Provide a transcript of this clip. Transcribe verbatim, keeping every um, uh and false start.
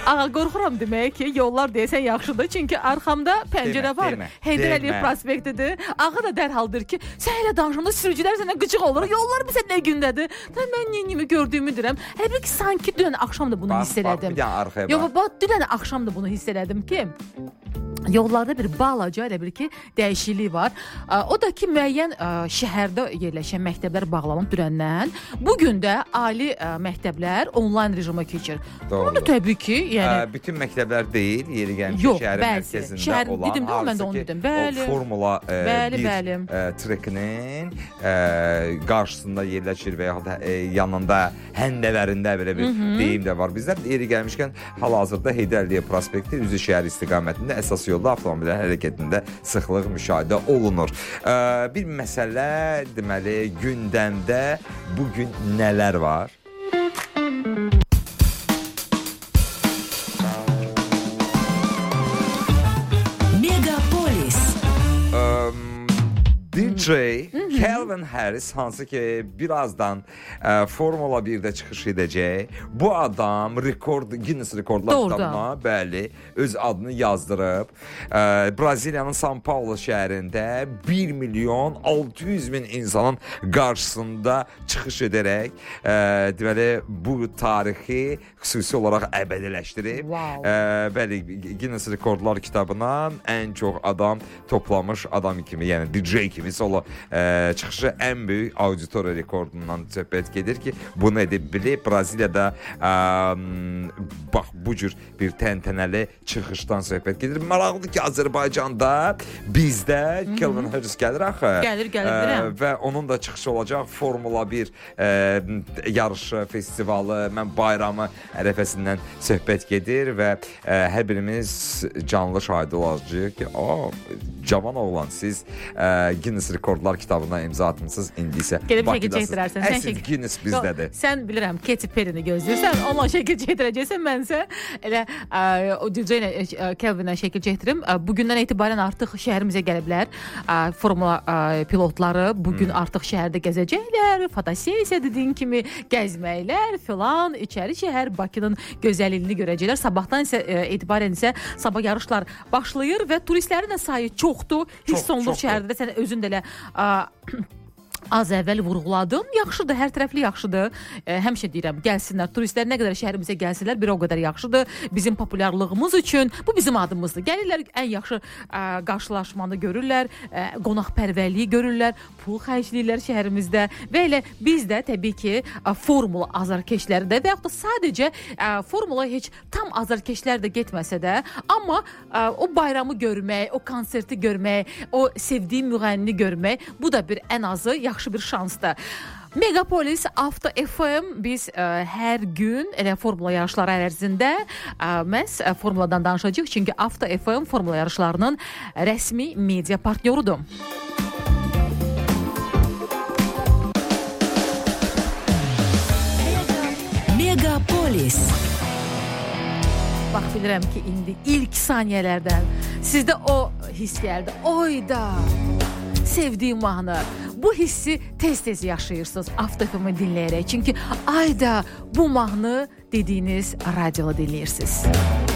Ağa qorxuram demək ki, yollar deyəsən yaxşıdır. Çünki arxamda pəncərə var. Heydər Əliyev prospektidir. Ağa da dərhaldır ki, sən elə danışanda sürücülər sənə qıcıq olur. Yollar bizə nə gündədir? Mən neyimi gördüyümü deyirəm. Hələ ki, sanki dünən axşam da bunu hiss elədim. Yox, bax, dünən axşam da bunu hiss elədim ki, yollarda bir balaca elə bir ki, dəyişiklik var. O da ki, müəyyən şəhərdə yerləşən məktəblər bağlanıb dünəndən. Bugün də ali məktəblər onlayn rejimə keçir. Bunu da təbii ki, yəni... Bütün məktəblər deyil, yeri gəlmişə şəhərin mərkəzində şəhər, olan, dedim, mən də onu dedim. Bəli, o Formula bəli, bir bəli. trekinin qarşısında yerləşir və yaxud da yanında, həndələrində belə bir deyim də var. Bizlər yeri gəlmişkən hal-hazırda Heydər Əliyev prospekti üzü şəhər istiqamətində əsas yolda avtomobillər hərəkətində sıxlıq müşahidə olunur. Bir məsələ, deməli, gündəmdə bugün nələr var? Megapolis. D J Calvin Harris, hansı ki birazdan e, Formula birdə çıxış edəcək. Bu adam rekord, Guinness rekordlar kitabına bəli, öz adını yazdırıb. E, Braziliyanın São Paulo şəhərində bir milyon altı yüz min insanın qarşısında çıxış edərək e, deməli, bu tarixi xüsusi olaraq əbədiləşdirib. Wow. E, bəli, Guinness rekordlar kitabına ən çox adam toplamış adam kimi, yəni D J kimi solo e, çıxışı ən böyük auditoriya rekordundan söhbət gedir ki, bunu edib bilib. Braziliyada e, bax bu cür bir təntənəli çıxışdan söhbət gedir. Maraqlıdır ki, Azərbaycanda bizdə Calvin Harris gəlir axı. Gəlir, gəlir, bilirəm. Və onun da çıxışı olacaq Formula bir e, yarışı, festivalı, mən bayramı ərəfəsindən söhbət gedir və e, hər birimiz canlı şahidi olacaq ki, o, cavan oğlan, siz e, Guinness rekordlar kitabına imza atmışsınız, indi isə Bakıdasınız. Əsl Guinness bizdədir. Sən bilirəm, Katy Perry-ni gözləyirsən, onunla şəkil çəkdirəcəksən, mənsə elə ə, o D J ilə Calvin-lə şəkil çəkdirim. Bugündən etibarən artıq şəhərimizə gəliblər. Ə, Formula ə, pilotları bugün hmm. artıq şəhərdə gəzəcəklər, fotosesiya dediyin kimi gəzməklər filan, içəri şəhər Bakının gözəlliyini görəcəklər. Sabahdan isə ə, etibarən isə sabah yarışlar başlayır və turistlərin də sayı çoxdur. Hiss olunur şəhərdə, sən özün də elə ə, az əvvəl vurğuladım. Yaxşıdır, hər tərəfli yaxşıdır. E, həmişə deyirəm, gəlsinlər, turistlər nə qədər şəhərimizə gəlsinlər, bir o qədər yaxşıdır. Bizim populyarlığımız üçün bu bizim adımızdır. Gəlirlər, ən yaxşı ə, qarşılaşmanı görürlər, ə, qonaqpərvərliyi görürlər, pul xərcləyirlər şəhərimizdə və elə biz də təbii ki, ə, formula azarkeşlərdə və yaxud da sadəcə ə, formula heç tam azarkeşlər də getməsə də, amma ə, o bayramı görmək, o konserti görmək, o sevdiyim müğənni görmək, bu da bir ən azı yaxşı bir şansdır. Megapolis Avto F M biz ə, hər gün elə formula yarışları ərzində ə, məhz ə, formuladan danışacağıq. Çünki Avto F M formula yarışlarının rəsmi media partnyorudur. Megapolis. Bax, bilirəm ki, indi ilk saniyələrdən sizdə o hiss gəldi. Oyda, sevdiyim mahnı. Bu hissi tez-tez yaşayırsınız Avto F M-i dinləyərək. Çünki ayda bu mahnı dediyiniz radioda dinləyirsiniz.